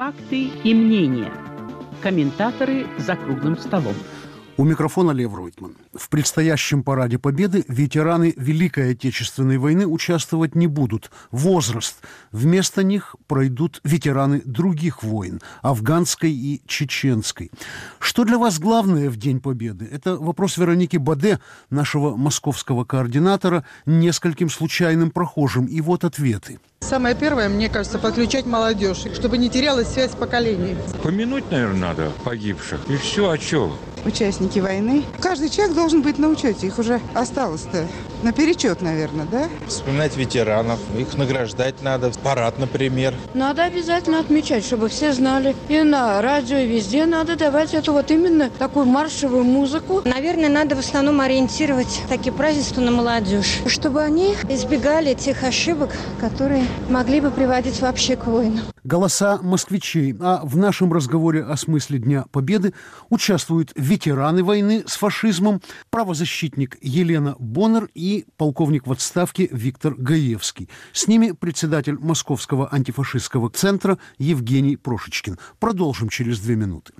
Факты и мнения. Комментаторы за круглым столом. У микрофона Лев Ройтман. В предстоящем параде Победы ветераны Великой Отечественной войны участвовать не будут. Возраст. Вместо них пройдут ветераны других войн – афганской и чеченской. Что для вас главное в День Победы? Это вопрос Вероники Баде, нашего московского координатора, нескольким случайным прохожим. И вот ответы. Самое первое, мне кажется, подключать молодежь, чтобы не терялась связь поколений. Помянуть, наверное, надо погибших. И все, а что? Участники войны. Каждый человек должен быть на учете. Их уже осталось-то наперечет, наверное, да? Вспоминать ветеранов. Их награждать надо. Парад, например. Надо обязательно отмечать, чтобы все знали. И на радио, и везде надо давать эту вот именно такую маршевую музыку. Наверное, надо в основном ориентировать такие празднества на молодежь, чтобы они избегали тех ошибок, которые могли бы приводить вообще к войнам. Голоса москвичей. А в нашем разговоре о смысле Дня Победы участвуют ветераны войны с фашизмом, правозащитник Елена Боннер и полковник в отставке Виктор Гаевский. С ними председатель Московского антифашистского центра Евгений Прошечкин. Продолжим через 2 минуты.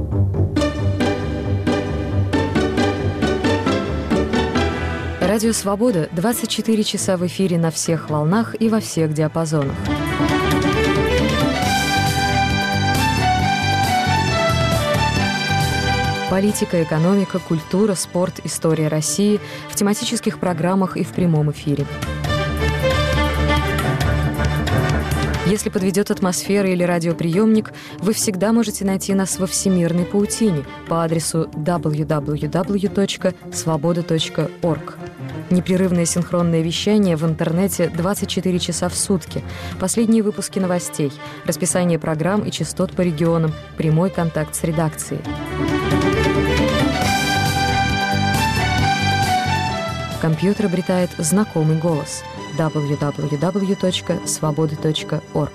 Радио «Свобода» 24 часа в эфире на всех волнах и во всех диапазонах. Политика, экономика, культура, спорт, история России в тематических программах и в прямом эфире. Если подведет атмосфера или радиоприемник, вы всегда можете найти нас во всемирной паутине по адресу www.svoboda.org. Непрерывное синхронное вещание в интернете 24 часа в сутки, последние выпуски новостей, расписание программ и частот по регионам, прямой контакт с редакцией. Компьютер обретает знакомый голос www.svoboda.org.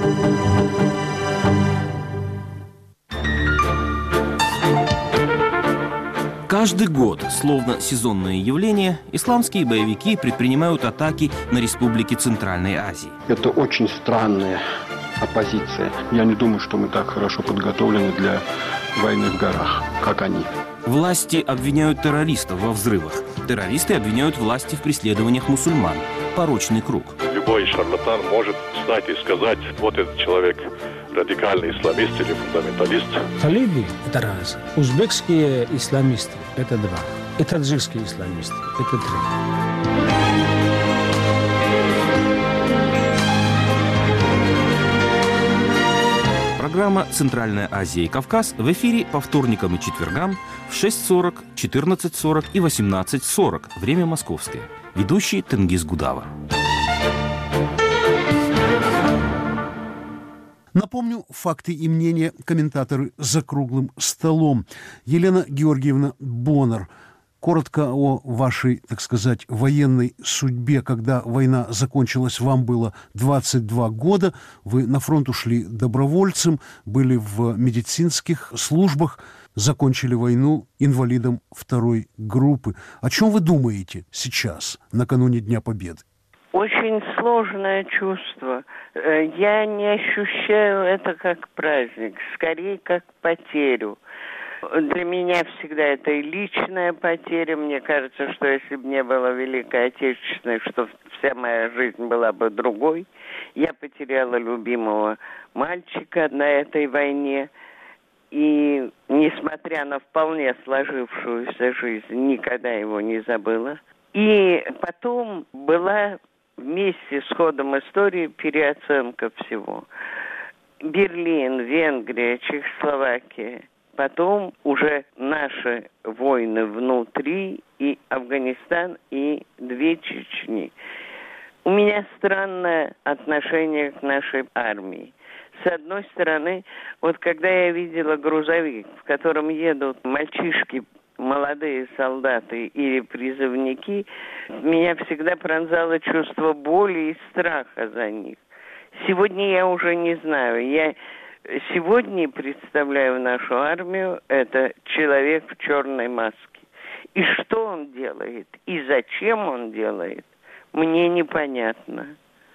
Каждый год, словно сезонное явление, исламские боевики предпринимают атаки на республики Центральной Азии. Это очень странная оппозиция. Я не думаю, что мы так хорошо подготовлены для войны в горах, как они. Власти обвиняют террористов во взрывах. Террористы обвиняют власти в преследованиях мусульман. Порочный круг. Любой шарлатан может встать и сказать, вот этот человек радикальный исламист или фундаменталист. Талибы – это раз. Узбекские исламисты – это 2. И таджикские исламисты – это 3. Программа «Центральная Азия и Кавказ» в эфире по вторникам и четвергам в 6:40, 14:40 и 18:40. Время московское. Ведущий Тенгиз Гудава. Напомню, факты и мнения комментаторы за круглым столом. Елена Георгиевна Боннер. Коротко о вашей, так сказать, военной судьбе. Когда война закончилась, вам было 22 года. Вы на фронт ушли добровольцем, были в медицинских службах, закончили войну инвалидом 2-й группы. О чем вы думаете сейчас, накануне Дня Победы? Очень сложное чувство. Я не ощущаю это как праздник, скорее как потерю. Для меня всегда это и личная потеря. Мне кажется, что если бы не было Великой Отечественной, что вся моя жизнь была бы другой. Я потеряла любимого мальчика на этой войне. И, несмотря на вполне сложившуюся жизнь, никогда его не забыла. И потом была вместе с ходом истории переоценка всего. Берлин, Венгрия, Чехословакия. Потом уже наши войны внутри, и Афганистан, и 2 Чечни. У меня странное отношение к нашей армии. С одной стороны, вот когда я видела грузовик, в котором едут мальчишки, молодые солдаты или призывники, меня всегда пронзало чувство боли и страха за них. Сегодня я уже не знаю. Я сегодня представляю нашу армию, это человек в черной маске. И что он делает, и зачем он делает, мне непонятно.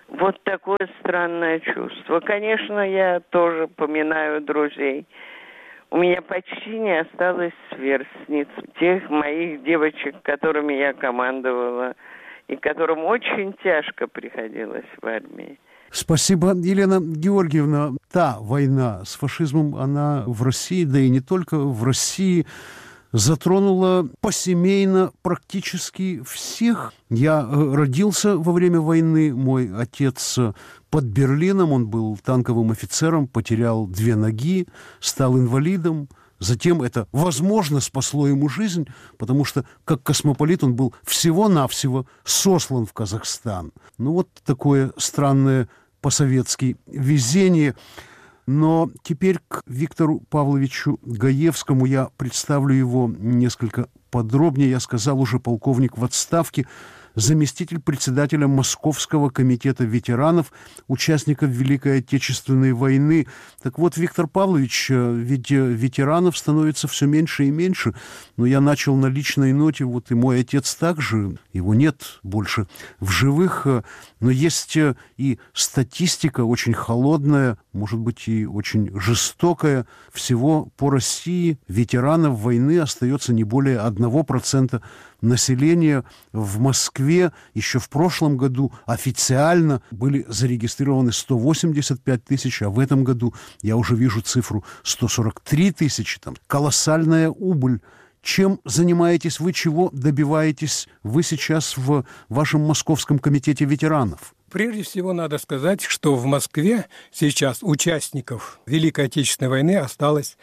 Вот такое странное чувство. Конечно, я тоже поминаю друзей. У меня почти не осталось сверстниц, тех моих девочек, которыми я командовала, и которым очень тяжко приходилось в армии. Спасибо, Елена Георгиевна. Та война с фашизмом, она в России, да и не только в России, затронула посемейно практически всех. Я родился во время войны, мой отец под Берлином, он был танковым офицером, потерял 2 ноги, стал инвалидом. Затем это, возможно, спасло ему жизнь, потому что, как космополит, он был всего-навсего сослан в Казахстан. Ну, вот такое странное по-советски везение. Но теперь к Виктору Павловичу Гаевскому я представлю его несколько подробнее. Я сказал уже, полковник в отставке, заместитель председателя Московского комитета ветеранов, участников Великой Отечественной войны. Так вот, Виктор Павлович, ведь ветеранов становится все меньше и меньше. Но я начал на личной ноте, вот и мой отец также, его нет больше в живых. Но есть и статистика очень холодная, может быть, и очень жестокая. Всего по России ветеранов войны остается не более 1% населения. В Москве еще в прошлом году официально были зарегистрированы 185 тысяч, а в этом году я уже вижу цифру 143 тысячи. Там колоссальная убыль. Чем занимаетесь вы, чего добиваетесь вы сейчас в вашем Московском комитете ветеранов? Прежде всего надо сказать, что в Москве сейчас участников Великой Отечественной войны осталось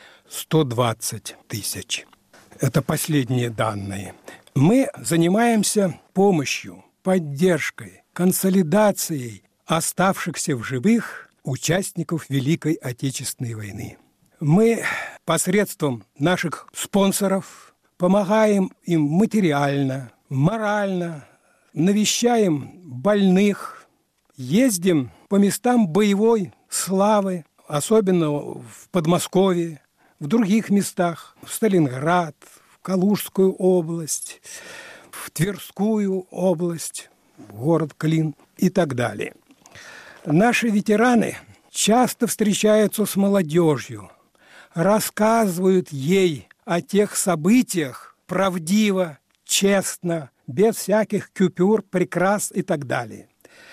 120 тысяч. Это последние данные. Мы занимаемся помощью, поддержкой, консолидацией оставшихся в живых участников Великой Отечественной войны. Мы посредством наших спонсоров помогаем им материально, морально, навещаем больных, ездим по местам боевой славы, особенно в Подмосковье, в других местах, в Сталинград, в Калужскую область, в Тверскую область, в город Клин и так далее. Наши ветераны часто встречаются с молодежью, рассказывают ей о тех событиях правдиво, честно, без всяких купюр, прикрас и так далее.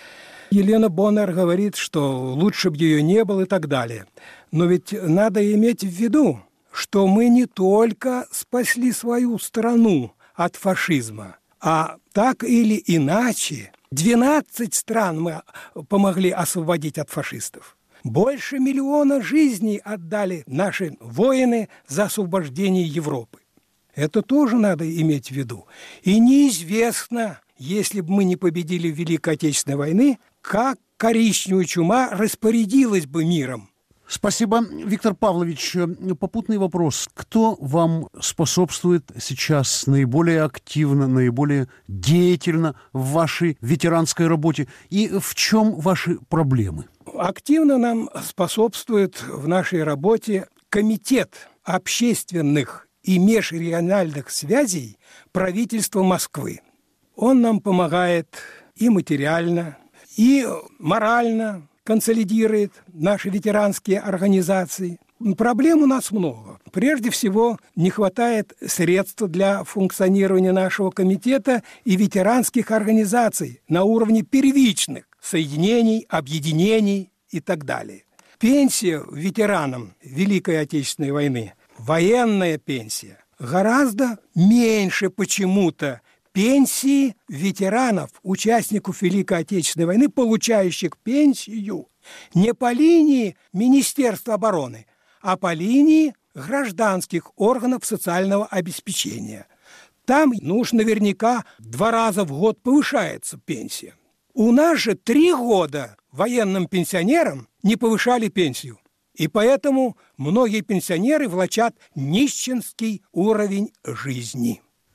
Елена Боннер говорит, что лучше бы ее не было и так далее. Но ведь надо иметь в виду, что мы не только спасли свою страну от фашизма, а так или иначе 12 стран мы помогли освободить от фашистов. Больше 1 миллиона жизней отдали наши воины за освобождение Европы. Это тоже надо иметь в виду. И неизвестно, если бы мы не победили в Великой Отечественной войны, как коричневая чума распорядилась бы миром. Спасибо, Виктор Павлович. Попутный вопрос. Кто вам способствует сейчас наиболее активно, наиболее деятельно в вашей ветеранской работе? И в чем ваши проблемы? Активно нам способствует в нашей работе Комитет общественных и межрегиональных связей правительства Москвы. Он нам помогает и материально, и морально, консолидирует наши ветеранские организации. Проблем у нас много. Прежде всего, не хватает средств для функционирования нашего комитета и ветеранских организаций на уровне первичных соединений, объединений и так далее. Пенсия ветеранам Великой Отечественной войны, военная пенсия, гораздо меньше почему-то пенсии ветеранов, участников Великой Отечественной войны, получающих пенсию не по линии Министерства обороны, а по линии гражданских органов социального обеспечения. Там, наверняка 2 раза в год повышается пенсия. У нас же 3 года военным пенсионерам не повышали пенсию. И поэтому многие пенсионеры влачат нищенский уровень жизни.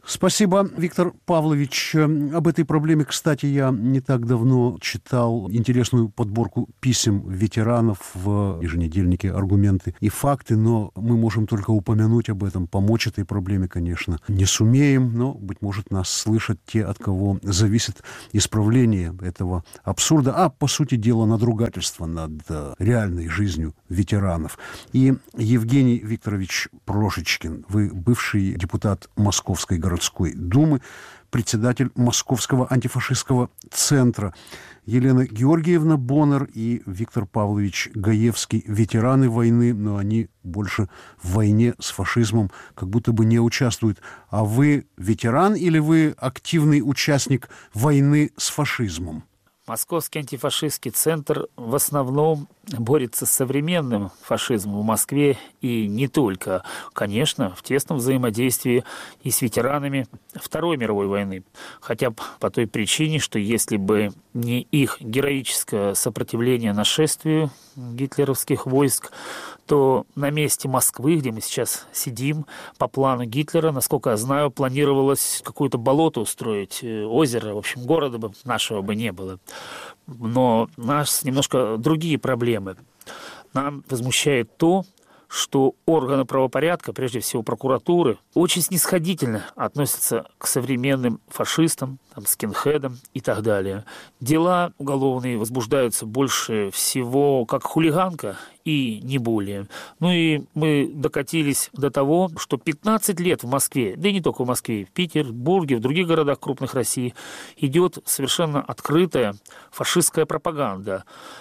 Спасибо, Виктор Павлович. Об этой проблеме, кстати, я не так давно читал интересную подборку писем ветеранов в еженедельнике «Аргументы и факты», но мы можем только упомянуть об этом. Помочь этой проблеме, конечно, не сумеем, но, быть может, нас слышат те, от кого зависит исправление этого абсурда, а, по сути дела, надругательство над реальной жизнью ветеранов. И Евгений Викторович Прошечкин, вы бывший депутат Московской городской думы, председатель Московского антифашистского центра, Елена Георгиевна Боннер и Виктор Павлович Гаевский, ветераны войны, но они больше в войне с фашизмом как будто бы не участвуют. А вы ветеран или вы активный участник войны с фашизмом? Московский антифашистский центр в основном борется с современным фашизмом в Москве и не только. Конечно, в тесном взаимодействии и с ветеранами Второй мировой войны. Хотя бы по той причине, что если бы не их героическое сопротивление нашествию гитлеровских войск, то на месте Москвы, где мы сейчас сидим, по плану Гитлера, насколько я знаю, планировалось какое-то болото устроить, озеро, в общем, города бы нашего бы не было. Но у нас немножко другие проблемы. Нам возмущает то, что органы правопорядка, прежде всего прокуратуры, очень снисходительно относятся к современным фашистам, скинхедам и так далее. Дела уголовные возбуждаются больше всего как хулиганка и не более. Ну и мы докатились до того, что 15 лет в Москве, да и не только в Москве, в Петербурге, в других городах крупных России, идет совершенно открытая фашистская пропаганда.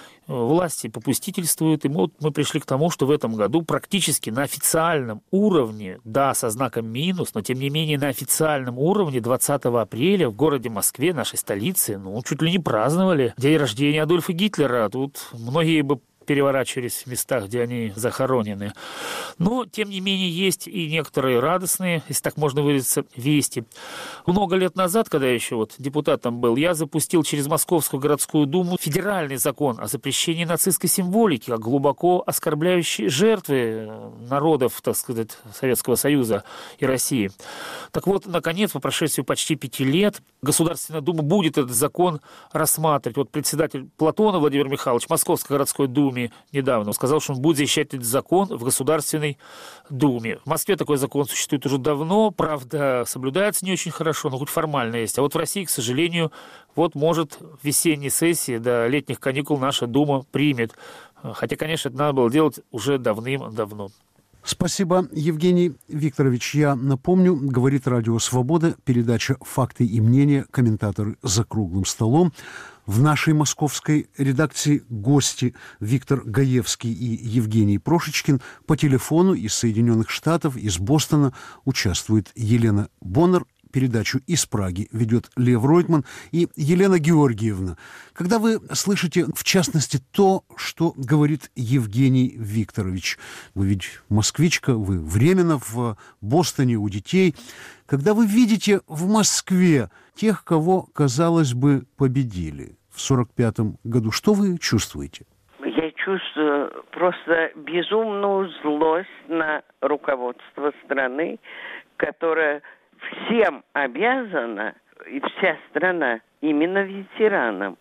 Власти попустительствуют, и вот мы пришли к тому, что в этом году практически на официальном уровне, да, со знаком минус, но тем не менее на официальном уровне 20 апреля в городе Москве, нашей столице, чуть ли не праздновали день рождения Адольфа Гитлера. Тут многие бы переворачивались в местах, где они захоронены. Но, тем не менее, есть и некоторые радостные, если так можно выразиться, вести. Много лет назад, когда я еще депутатом был, я запустил через Московскую городскую думу федеральный закон о запрещении нацистской символики, как глубоко оскорбляющей жертвы народов, так сказать, Советского Союза и России. Так вот, наконец, по прошествии почти 5 лет, Государственная Дума будет этот закон рассматривать. Председатель Платонов Владимир Михайлович Московской городской думы недавно сказал, что он будет защищать этот закон в Государственной Думе. В Москве такой закон существует уже давно, правда, соблюдается не очень хорошо, но хоть формально есть. А вот в России, к сожалению, может в весенней сессии до летних каникул наша Дума примет. Хотя, конечно, это надо было делать уже давным-давно. Спасибо, Евгений Викторович. Я напомню, говорит Радио Свобода, передача «Факты и мнения», комментаторы за круглым столом. В нашей московской редакции гости Виктор Гаевский и Евгений Прошечкин. По телефону из Соединенных Штатов, из Бостона участвует Елена Боннер. Передачу из Праги ведет Лев Ройтман и Елена Георгиевна. Когда вы слышите, в частности, то, что говорит Евгений Викторович, вы ведь москвичка, вы временно в Бостоне у детей, когда вы видите в Москве тех, кого, казалось бы, победили в 1945 году, что вы чувствуете? Я чувствую просто безумную злость на руководство страны, которое всем обязана, и вся страна, именно ветеранам.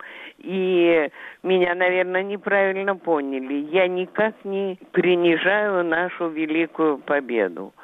И меня, наверное, неправильно поняли. Я никак не принижаю нашу великую победу.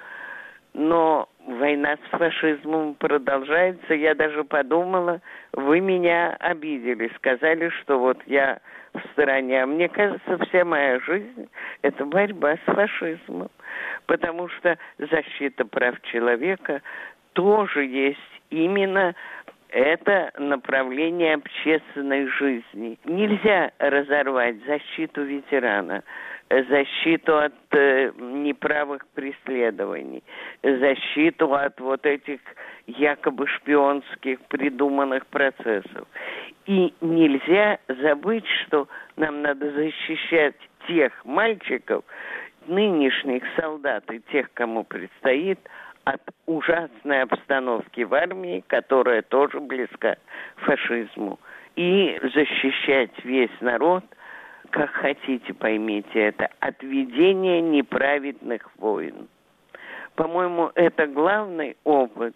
Но война с фашизмом продолжается. Я даже подумала, вы меня обидели, сказали, что я в стороне. А мне кажется, вся моя жизнь – это борьба с фашизмом. Потому что защита прав человека тоже есть именно это направление общественной жизни. Нельзя разорвать защиту ветерана, защиту от неправых преследований, защиту от этих якобы шпионских придуманных процессов. И нельзя забыть, что нам надо защищать тех мальчиков, нынешних солдат и тех, кому предстоит, от ужасной обстановки в армии, которая тоже близка фашизму. И защищать весь народ, как хотите, поймите это, от ведения неправедных войн. По-моему, это главный опыт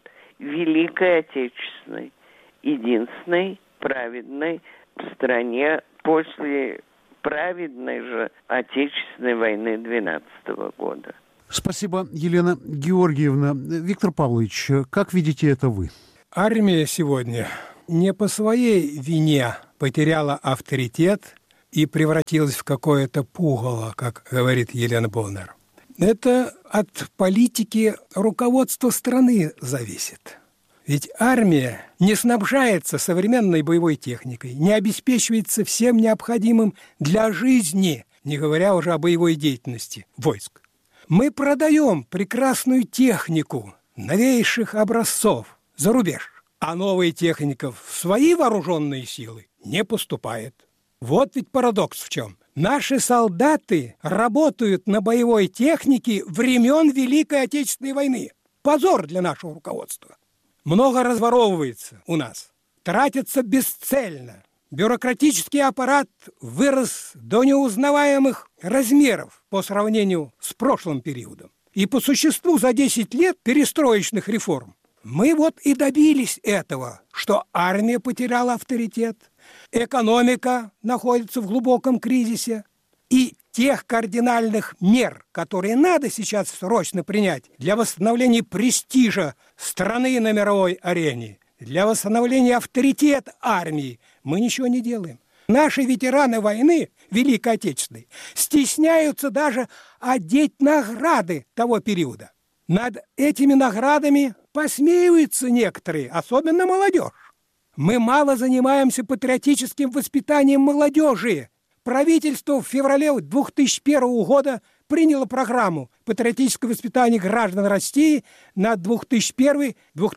Великой Отечественной, единственной праведной стране после праведной же Отечественной войны 12 года. Спасибо, Елена Георгиевна. Виктор Павлович, как видите это вы? Армия сегодня не по своей вине потеряла авторитет и превратилась в какое-то пугало, как говорит Елена Боннер. Это от политики руководства страны зависит. Ведь армия не снабжается современной боевой техникой, не обеспечивается всем необходимым для жизни, не говоря уже о боевой деятельности войск. Мы продаем прекрасную технику новейших образцов за рубеж, а новая техника в свои вооруженные силы не поступает. Вот ведь парадокс в чем. Наши солдаты работают на боевой технике времен Великой Отечественной войны. Позор для нашего руководства. Много разворовывается у нас, тратится бесцельно. Бюрократический аппарат вырос до неузнаваемых размеров по сравнению с прошлым периодом. И по существу за 10 лет перестроечных реформ мы вот и добились этого, что армия потеряла авторитет, экономика находится в глубоком кризисе, и тех кардинальных мер, которые надо сейчас срочно принять для восстановления престижа страны на мировой арене, для восстановления авторитета армии, мы ничего не делаем. Наши ветераны войны, Великой Отечественной, стесняются даже одеть награды того периода. Над этими наградами посмеиваются некоторые, особенно молодежь. Мы мало занимаемся патриотическим воспитанием молодежи. Правительство в феврале 2001 года приняло программу патриотического воспитания граждан России на 2001-2005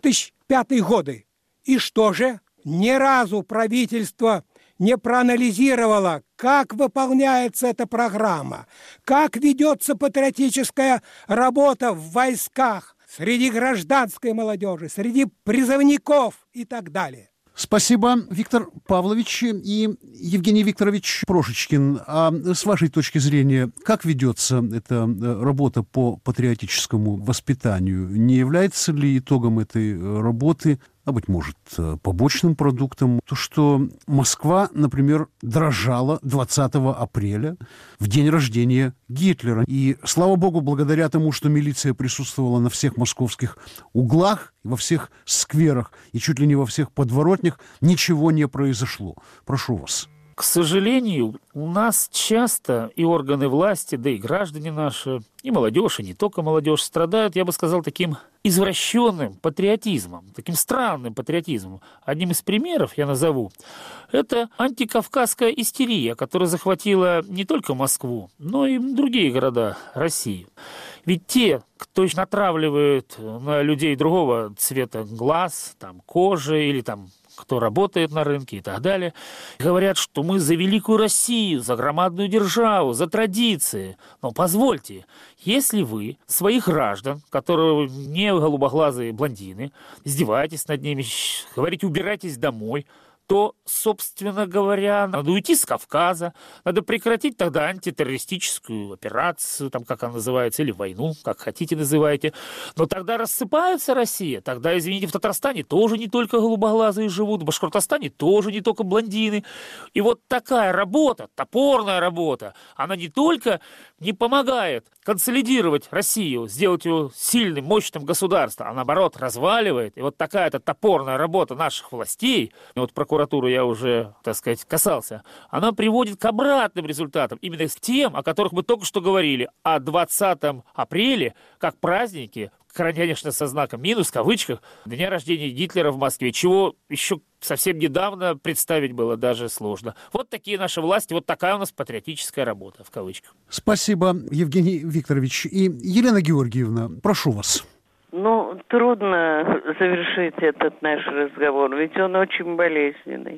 годы. И что же? Ни разу правительство не проанализировало, как выполняется эта программа, как ведется патриотическая работа в войсках, среди гражданской молодежи, среди призывников и так далее. Спасибо, Виктор Павлович и Евгений Викторович Прошечкин. А с вашей точки зрения, как ведется эта работа по патриотическому воспитанию? Не является ли итогом этой работы, а, быть может, побочным продуктом, то, что Москва, например, дрожала 20 апреля в день рождения Гитлера. И, слава богу, благодаря тому, что милиция присутствовала на всех московских углах, во всех скверах и чуть ли не во всех подворотнях, ничего не произошло. Прошу вас. К сожалению, у нас часто и органы власти, да и граждане наши, и молодежь, и не только молодежь, страдают, я бы сказал, таким извращенным патриотизмом, таким странным патриотизмом. Одним из примеров я назову, это антикавказская истерия, которая захватила не только Москву, но и другие города России. Ведь те, кто натравливает на людей другого цвета глаз, там, кожи или там кто работает на рынке и так далее, говорят, что мы за великую Россию, за громадную державу, за традиции. Но позвольте, если вы своих граждан, которые не голубоглазые блондины, издеваетесь над ними, говорите, убирайтесь домой, то, собственно говоря, надо уйти с Кавказа, надо прекратить тогда антитеррористическую операцию, там, как она называется, или войну, как хотите называйте. Но тогда рассыпается Россия, тогда, извините, в Татарстане тоже не только голубоглазые живут, в Башкортостане тоже не только блондины. И вот такая работа, топорная работа, она не только не помогает консолидировать Россию, сделать ее сильным, мощным государством, а наоборот разваливает. И вот такая-то топорная работа наших властей, вот прокуратуру я уже, так сказать, касался, она приводит к обратным результатам, именно к тем, о которых мы только что говорили, о 20 апреля, как праздники, конечно, со знаком минус, в кавычках, дня рождения Гитлера в Москве, чего еще совсем недавно представить было даже сложно. Вот такие наши власти, вот такая у нас патриотическая работа, в кавычках. Спасибо, Евгений Викторович. И Елена Георгиевна, прошу вас. Ну, трудно завершить этот наш разговор, ведь он очень болезненный.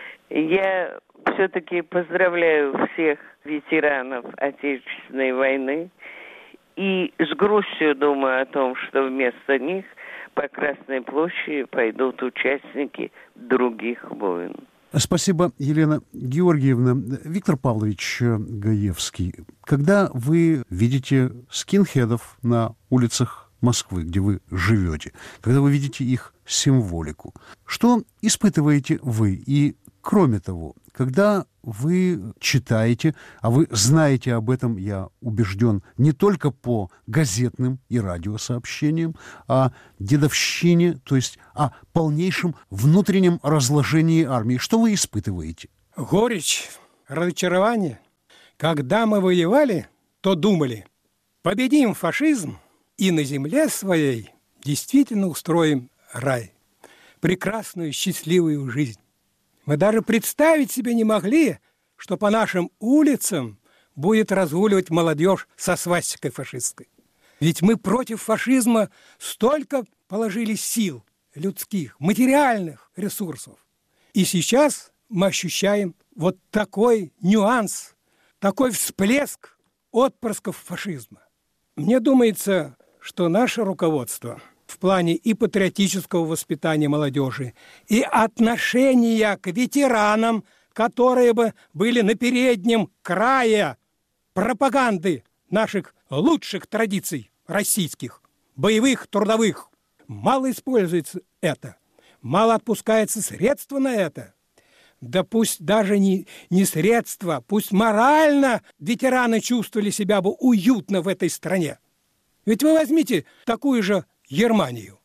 Я все-таки поздравляю всех ветеранов Отечественной войны и с грустью думаю о том, что вместо них по Красной площади пойдут участники других войн. Спасибо, Елена Георгиевна. Виктор Павлович Гаевский, когда вы видите скинхедов на улицах Москвы, где вы живете, когда вы видите их символику? Что испытываете вы? И, кроме того, когда вы читаете, а вы знаете об этом, я убежден, не только по газетным и радиосообщениям, о дедовщине, то есть о полнейшем внутреннем разложении армии, что вы испытываете? Горечь, разочарование. Когда мы воевали, то думали, победим фашизм и на земле своей действительно устроим рай, прекрасную счастливую жизнь. Мы даже представить себе не могли, что по нашим улицам будет разгуливать молодежь со свастикой фашистской. Ведь мы против фашизма столько положили сил людских, материальных ресурсов. И сейчас мы ощущаем вот такой нюанс, такой всплеск отпрысков фашизма. Мне думается, что наше руководство в плане и патриотического воспитания молодежи, и отношения к ветеранам, которые бы были на переднем крае пропаганды наших лучших традиций российских, боевых, трудовых. Мало используется это, мало отпускается средства на это. Да пусть даже не средства, пусть морально ветераны чувствовали себя бы уютно в этой стране. Ведь вы возьмите такую же Германию.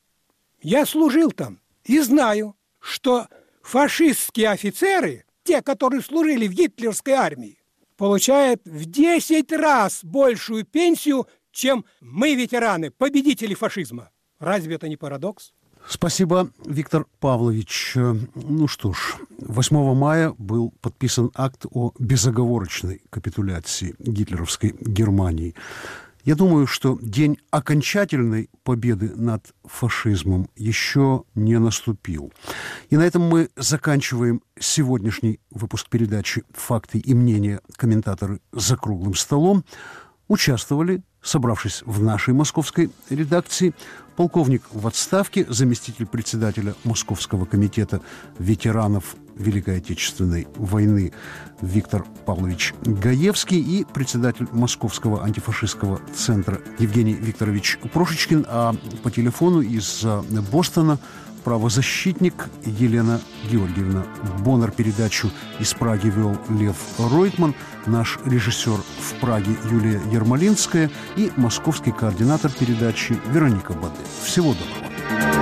Я служил там и знаю, что фашистские офицеры, те, которые служили в гитлерской армии, получают в 10 раз большую пенсию, чем мы, ветераны, победители фашизма. Разве это не парадокс? Спасибо, Виктор Павлович. Ну что ж, 8 мая был подписан акт о безоговорочной капитуляции гитлеровской Германии. Я думаю, что день окончательной победы над фашизмом еще не наступил. И на этом мы заканчиваем сегодняшний выпуск передачи «Факты и мнения. Комментаторы за круглым столом». Участвовали, собравшись в нашей московской редакции, полковник в отставке, заместитель председателя Московского комитета ветеранов Великой Отечественной войны Виктор Павлович Гаевский и председатель Московского антифашистского центра Евгений Викторович Прошечкин, а по телефону из Бостона правозащитник Елена Георгиевна Боннер. Передачу из Праги вел Лев Ройтман, наш режиссер в Праге Юлия Ермолинская и московский координатор передачи Вероника Баде. Всего доброго.